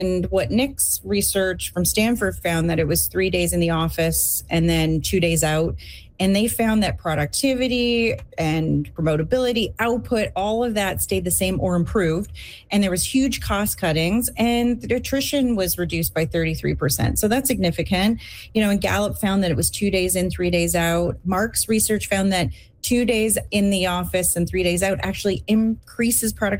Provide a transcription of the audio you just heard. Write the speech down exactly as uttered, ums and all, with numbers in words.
And what Nick's research from Stanford found that it was three days in the office and then two days out. And they found that productivity and promotability, output, all of that stayed the same or improved. And there was huge cost cuttings and the attrition was reduced by thirty-three percent. So that's significant. You know, and Gallup found that it was two days in, three days out. Mark's research found that two days in the office and three days out actually increases productivity